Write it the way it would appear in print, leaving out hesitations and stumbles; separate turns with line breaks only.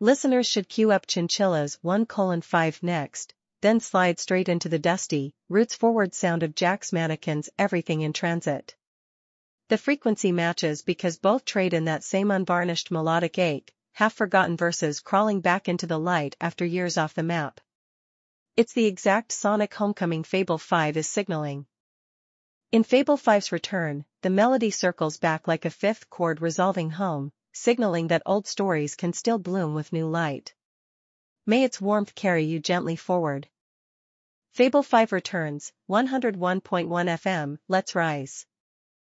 Listeners should queue up Chinchillas 1:5 next, then slide straight into the dusty, roots-forward sound of Jack's Mannequin's Everything in Transit. The frequency matches because both trade in that same unvarnished melodic ache, half-forgotten verses crawling back into the light after years off the map. It's the exact sonic homecoming Fable 5 is signaling. In Fable 5's return, the melody circles back like a fifth chord resolving home, signaling that old stories can still bloom with new light. May its warmth carry you gently forward. Fable 5 returns, 101.1 FM, let's rise.